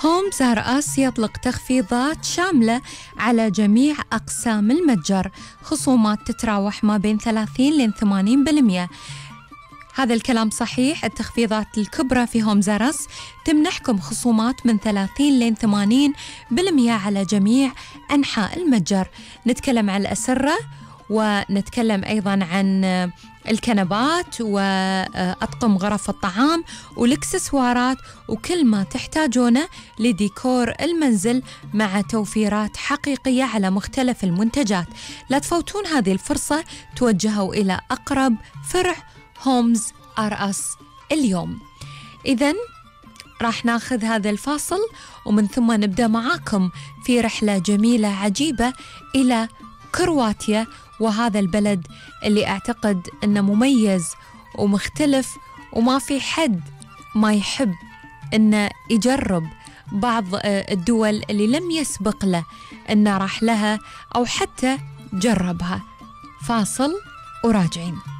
هومز آر أس يطلق تخفيضات شاملة على جميع أقسام المتجر، خصومات تتراوح ما بين 30 ل 80%. هذا الكلام صحيح. التخفيضات الكبرى في هومز آر أس تمنحكم خصومات من 30 ل 80% على جميع أنحاء المتجر. نتكلم عن الأسرة، ونتكلم أيضاً عن الكنبات وأطقم غرف الطعام والإكسسوارات وكل ما تحتاجونه لديكور المنزل، مع توفيرات حقيقية على مختلف المنتجات. لا تفوتون هذه الفرصة، توجهوا إلى أقرب فرع هومز آر أس اليوم. إذن راح ناخذ هذا الفاصل، ومن ثم نبدأ معاكم في رحلة جميلة عجيبة إلى كرواتيا، وهذا البلد اللي أعتقد أنه مميز ومختلف، وما في حد ما يحب أنه يجرب بعض الدول اللي لم يسبق له أنه راح لها أو حتى جربها. فاصل وراجعين.